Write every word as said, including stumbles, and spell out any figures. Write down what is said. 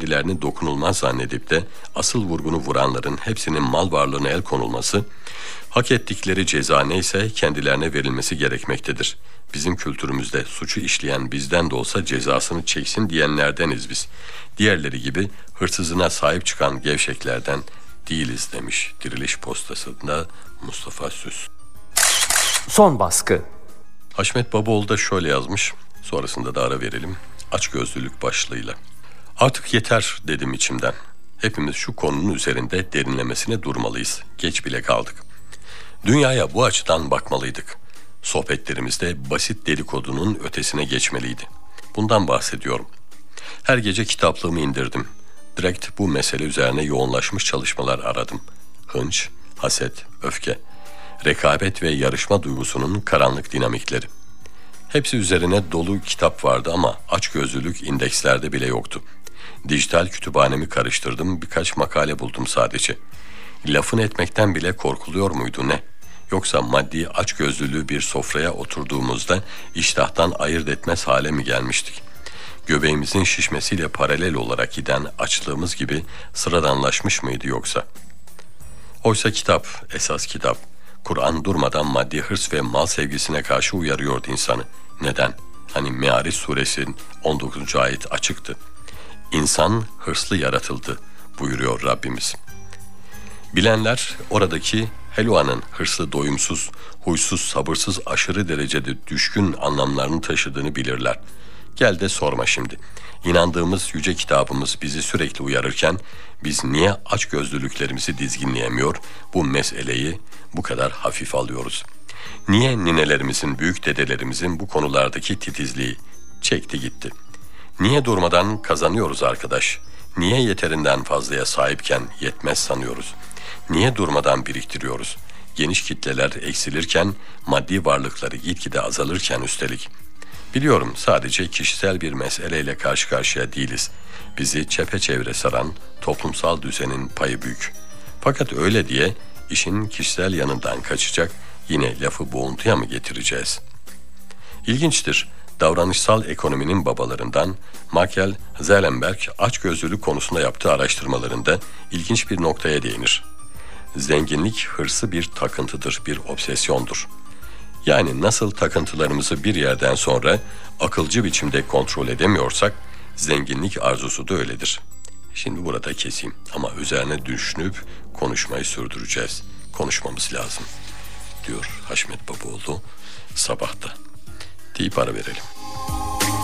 kendilerini dokunulmaz zannedip de asıl vurgunu vuranların hepsinin mal varlığına el konulması, hak ettikleri ceza neyse kendilerine verilmesi gerekmektedir. Bizim kültürümüzde suçu işleyen bizden de olsa cezasını çeksin diyenlerdeniz biz. Diğerleri gibi hırsızına sahip çıkan gevşeklerden değiliz demiş Diriliş Postası'nda Mustafa Süs. Son baskı. Haşmet Babaoğlu da şöyle yazmış, sonrasında da ara verelim, açgözlülük başlığıyla. Artık yeter dedim içimden. Hepimiz şu konunun üzerinde derinlemesine durmalıyız. Geç bile kaldık. Dünyaya bu açıdan bakmalıydık. Sohbetlerimizde basit dedikodunun ötesine geçmeliydi. Bundan bahsediyorum. Her gece kitaplığımı indirdim. Direkt bu mesele üzerine yoğunlaşmış çalışmalar aradım. Hınç, haset, öfke, rekabet ve yarışma duygusunun karanlık dinamikleri. Hepsi üzerine dolu kitap vardı ama açgözlülük indekslerde bile yoktu. Dijital kütüphanemi karıştırdım, birkaç makale buldum sadece. Lafını etmekten bile korkuluyor muydu ne? Yoksa maddi açgözlülüğü bir sofraya oturduğumuzda iştahtan ayırt etmez hale mi gelmiştik? Göbeğimizin şişmesiyle paralel olarak giden açlığımız gibi sıradanlaşmış mıydı yoksa? Oysa kitap, esas kitap, Kur'an durmadan maddi hırs ve mal sevgisine karşı uyarıyordu insanı. Neden? Hani Me'ariç suresinin on dokuzuncu ayet açıktı. İnsan hırslı yaratıldı buyuruyor Rabbimiz. Bilenler oradaki helvanın hırslı, doyumsuz, huysuz, sabırsız, aşırı derecede düşkün anlamlarını taşıdığını bilirler. Gel de sorma şimdi. İnandığımız yüce kitabımız bizi sürekli uyarırken biz niye açgözlülüklerimizi dizginleyemiyor, bu meseleyi bu kadar hafif alıyoruz? Niye ninelerimizin, büyük dedelerimizin bu konulardaki titizliği çekti gitti? Niye durmadan kazanıyoruz arkadaş? Niye yeterinden fazlaya sahipken yetmez sanıyoruz? Niye durmadan biriktiriyoruz? Geniş kitleler eksilirken, maddi varlıkları gitgide azalırken üstelik. Biliyorum sadece kişisel bir meseleyle karşı karşıya değiliz. Bizi çepeçevre saran toplumsal düzenin payı büyük. Fakat öyle diye işin kişisel yanından kaçacak, yine lafı boğuntuya mı getireceğiz? İlginçtir. Davranışsal ekonominin babalarından Michael Zellenberg açgözlülük konusunda yaptığı araştırmalarında ilginç bir noktaya değinir. Zenginlik hırsı bir takıntıdır, bir obsesyondur. Yani nasıl takıntılarımızı bir yerden sonra akılcı biçimde kontrol edemiyorsak, zenginlik arzusu da öyledir. Şimdi burada keseyim ama üzerine düşünüp konuşmayı sürdüreceğiz. Konuşmamız lazım, diyor Haşmet Babaoğlu Sabah'ta. Deyip ara verelim.